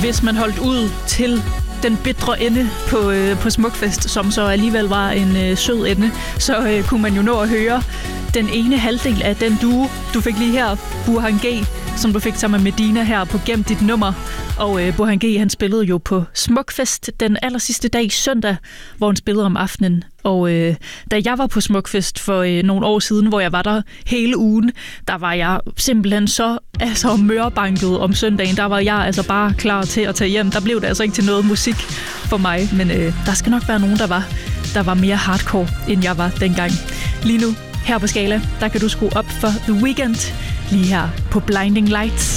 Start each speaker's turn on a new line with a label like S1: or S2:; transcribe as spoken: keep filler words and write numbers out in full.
S1: hvis man holdt ud til den bitre ende på, øh, på Smukfest, som så alligevel var en øh, sød ende, så øh, kunne man jo nå at høre den ene halvdel af den duo, du fik lige her, Burhan G, som du fik sammen med Medina her på Gem dit nummer. Og øh, Burhan G, han spillede jo på Smukfest den aller sidste dag, søndag, hvor han spillede om aftenen. Og øh, da jeg var på Smukfest for øh, nogle år siden, hvor jeg var der hele ugen, der var jeg simpelthen så altså, mørbanket om søndagen. Der var jeg altså bare klar til at tage hjem. Der blev det altså ikke til noget musik for mig, men øh, der skal nok være nogen, der var, der var mere hardcore, end jeg var dengang. Lige nu, her på Skala, der kan du skrue op for The Weeknd, lige her på Blinding Lights.